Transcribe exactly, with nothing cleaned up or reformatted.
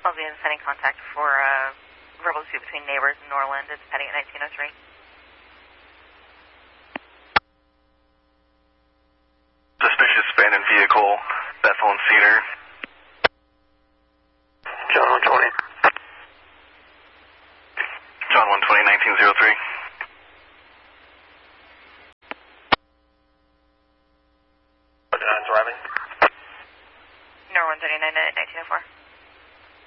I'll be sending contact for a verbal dispute between neighbors in Norland. It's heading at nineteen oh three. Suspicious abandoned vehicle, Bethel and Cedar. John one twenty. John one twenty, nineteen oh three. twenty-nine's arriving. Nor one thirty-nine at nineteen oh